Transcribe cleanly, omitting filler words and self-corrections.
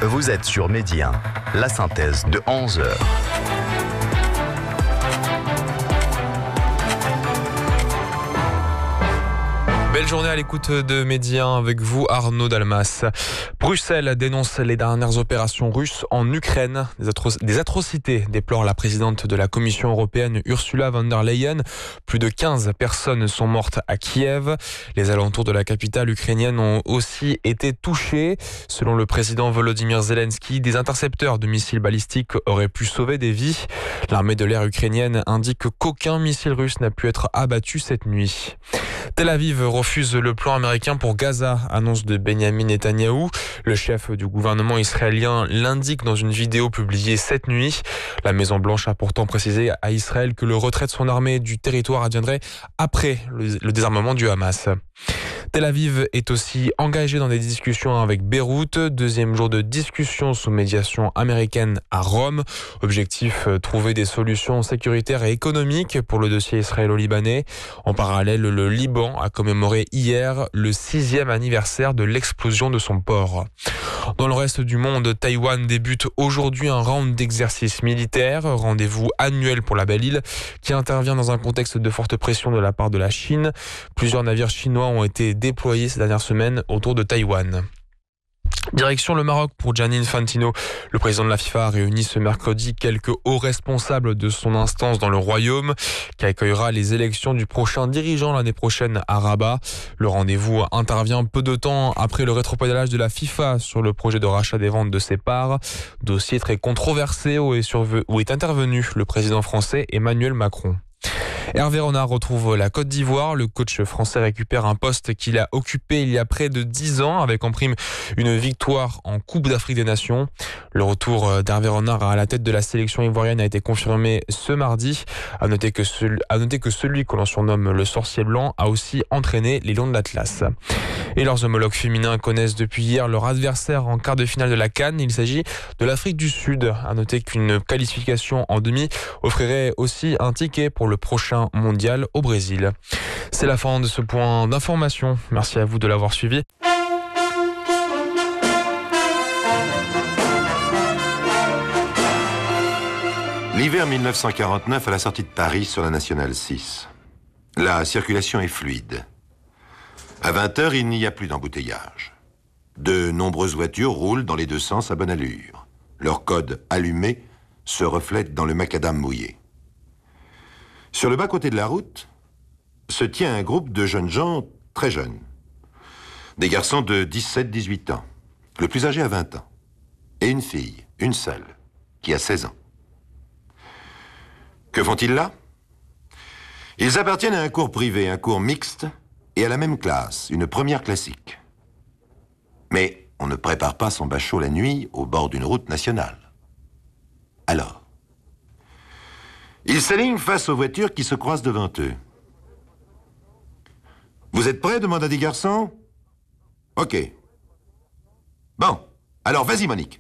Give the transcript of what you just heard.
Vous êtes sur Midi 1, la synthèse de 11h. Belle journée à l'écoute de Midi 1 avec vous, Arnaud Dalmas. Bruxelles dénonce les dernières opérations russes en Ukraine. Des atrocités, déplore la présidente de la Commission européenne, Ursula von der Leyen. Plus de 15 personnes sont mortes à Kiev. Les alentours de la capitale ukrainienne ont aussi été touchés. Selon le président Volodymyr Zelensky, des intercepteurs de missiles balistiques auraient pu sauver des vies. L'armée de l'air ukrainienne indique qu'aucun missile russe n'a pu être abattu cette nuit. Tel Aviv refuse le plan américain pour Gaza, annonce de Benjamin Netanyahou. Le chef du gouvernement israélien l'indique dans une vidéo publiée cette nuit. La Maison-Blanche a pourtant précisé à Israël que le retrait de son armée du territoire adviendrait après le désarmement du Hamas. Tel Aviv est aussi engagé dans des discussions avec Beyrouth. Deuxième jour de discussion sous médiation américaine à Rome. Objectif, trouver des solutions sécuritaires et économiques pour le dossier israélo-libanais. En parallèle, le Liban a commémoré hier le 6e anniversaire de l'explosion de son port. Dans le reste du monde, Taïwan débute aujourd'hui un round d'exercices militaires, rendez-vous annuel pour la belle île, qui intervient dans un contexte de forte pression de la part de la Chine. Plusieurs navires chinois ont été déployés ces dernières semaines autour de Taïwan. Direction le Maroc pour Gianni Infantino. Le président de la FIFA a réuni ce mercredi quelques hauts responsables de son instance dans le royaume, qui accueillera les élections du prochain dirigeant l'année prochaine à Rabat. Le rendez-vous intervient peu de temps après le rétropédalage de la FIFA sur le projet de rachat des ventes de ses parts. Dossier très controversé où est intervenu le président français Emmanuel Macron. Hervé Renard retrouve la Côte d'Ivoire. Le coach français récupère un poste qu'il a occupé il y a près de 10 ans avec en prime une victoire en Coupe d'Afrique des Nations. Le retour d'Hervé Renard à la tête de la sélection ivoirienne a été confirmé ce mardi. À noter que celui que l'on surnomme le sorcier blanc a aussi entraîné les Lions de l'Atlas. Et leurs homologues féminins connaissent depuis hier leur adversaire en quart de finale de la CAN. Il s'agit de l'Afrique du Sud. À noter qu'une qualification en demi offrirait aussi un ticket pour le prochain mondial au Brésil. C'est la fin de ce point d'information. Merci à vous de l'avoir suivi. L'hiver 1949 à la sortie de Paris sur la Nationale 6. La circulation est fluide. À 20h, il n'y a plus d'embouteillage. De nombreuses voitures roulent dans les deux sens à bonne allure. Leur code allumé se reflète dans le macadam mouillé. Sur le bas-côté de la route se tient un groupe de jeunes gens très jeunes. Des garçons de 17-18 ans. Le plus âgé a 20 ans. Et une fille, une seule, qui a 16 ans. Que font-ils là? Ils appartiennent à un cours privé, un cours mixte, et à la même classe, une première classique. Mais on ne prépare pas son bachot la nuit au bord d'une route nationale. Alors, ils s'alignent face aux voitures qui se croisent devant eux. Vous êtes prêts? Demande un des garçons. Ok. Bon, alors vas-y Monique.